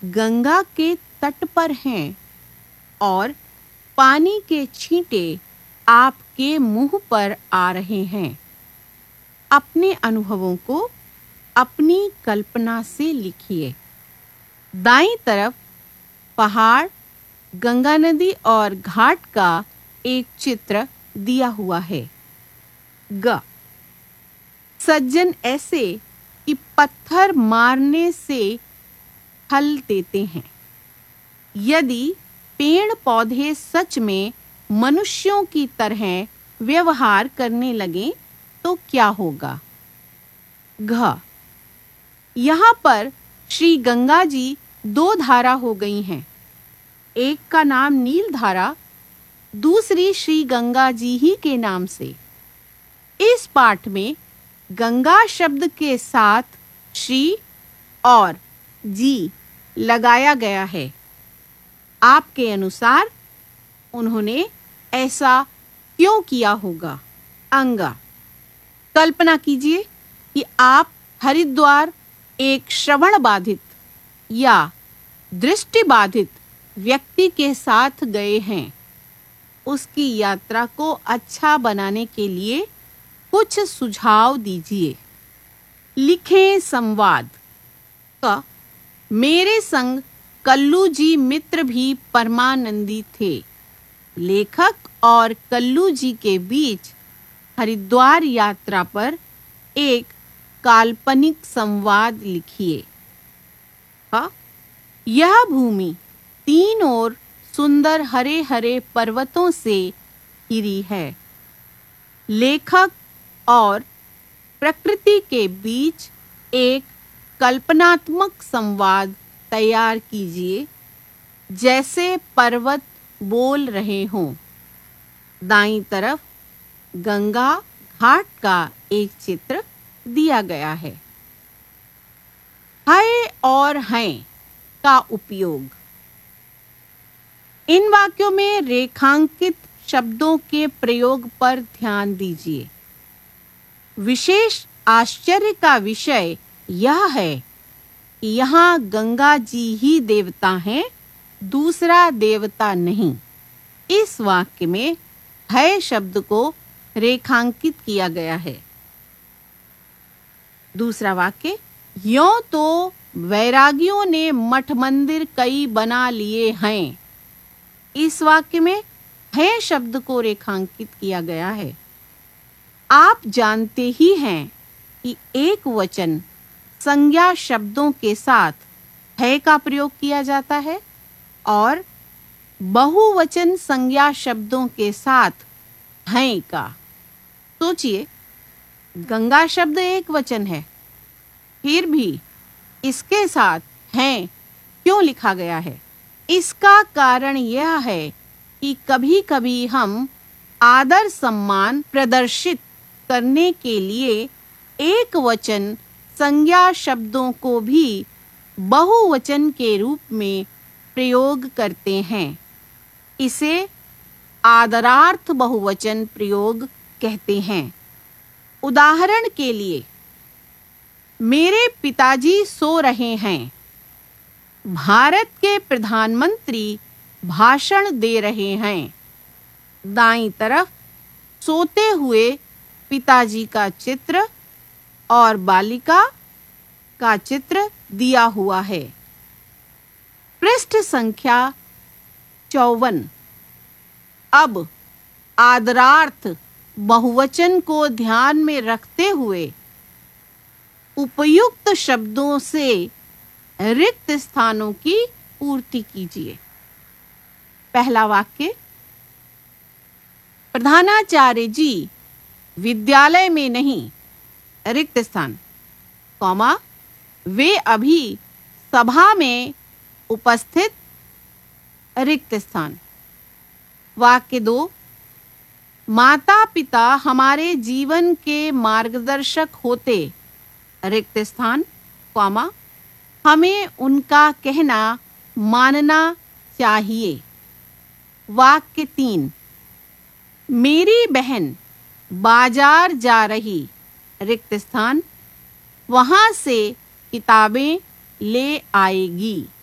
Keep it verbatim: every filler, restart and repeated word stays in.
गंगा के तट पर हैं और पानी के छींटे आपके मुंह पर आ रहे हैं। अपने अनुभवों को अपनी कल्पना से लिखिए। दाईं तरफ पहाड़, गंगा नदी और घाट का एक चित्र दिया हुआ है। ग सज्जन ऐसे कि पत्थर मारने से फल देते हैं। यदि पेड़ पौधे सच में मनुष्यों की तरह व्यवहार करने लगें तो क्या होगा? घ यहाँ पर श्री गंगा जी दो धारा हो गई हैं। एक का नाम नील धारा, दूसरी श्री गंगा जी ही के नाम से। इस पाठ में गंगा शब्द के साथ श्री और जी लगाया गया है। आपके अनुसार उन्होंने ऐसा क्यों किया होगा? अंगा कल्पना कीजिए कि आप हरिद्वार एक श्रवण बाधित या दृष्टि बाधित व्यक्ति के साथ गए हैं। उसकी यात्रा को अच्छा बनाने के लिए कुछ सुझाव दीजिए। लिखें संवाद का मेरे संग कल्लू जी मित्र भी परमानंदी थे। लेखक और कल्लू जी के बीच हरिद्वार यात्रा पर एक काल्पनिक संवाद लिखिए। हाँ, यह भूमि तीन ओर सुंदर हरे हरे पर्वतों से घिरी है। लेखक और प्रकृति के बीच एक कल्पनात्मक संवाद तैयार कीजिए, जैसे पर्वत बोल रहे हों। दाईं तरफ गंगा घाट का एक चित्र दिया गया है। है और हैं का उपयोग। इन वाक्यों में रेखांकित शब्दों के प्रयोग पर ध्यान दीजिए। विशेष आश्चर्य का विषय यह है कि यहाँ गंगा जी ही देवता हैं, दूसरा देवता नहीं। इस वाक्य में है शब्द को रेखांकित किया गया है। दूसरा वाक्य, यों तो वैरागियों ने मठ मंदिर कई बना लिए हैं। इस वाक्य में है शब्द को रेखांकित किया गया है। आप जानते ही हैं कि एक वचन संज्ञा शब्दों के साथ है का प्रयोग किया जाता है और बहुवचन संज्ञा शब्दों के साथ हैं का। सोचिए, गंगा शब्द एक वचन है, फिर भी इसके साथ हैं क्यों लिखा गया है? इसका कारण यह है कि कभी-कभी हम आदर सम्मान प्रदर्शित करने के लिए एक वचन संज्ञा शब्दों को भी बहुवचन के रूप में प्रयोग करते हैं। इसे आदरार्थ बहुवचन प्रयोग कहते हैं। उदाहरण के लिए, मेरे पिताजी सो रहे हैं। भारत के प्रधानमंत्री भाषण दे रहे हैं। दाईं तरफ सोते हुए पिताजी का चित्र और बालिका का चित्र दिया हुआ है। पृष्ठ संख्या चौवन। अब आदरार्थ बहुवचन को ध्यान में रखते हुए उपयुक्त शब्दों से रिक्त स्थानों की पूर्ति कीजिए। पहला वाक्य, प्रधानाचार्य जी विद्यालय में नहीं, रिक्त स्थान, कॉमा, वे अभी सभा में उपस्थित, रिक्त स्थान। वाक्य दो, माता पिता हमारे जीवन के मार्गदर्शक होते, रिक्त स्थान, कॉमा, हमें उनका कहना मानना चाहिए। वाक्य तीन, मेरी बहन बाजार जा रही, रिक्त स्थान, वहां से किताबें ले आएगी।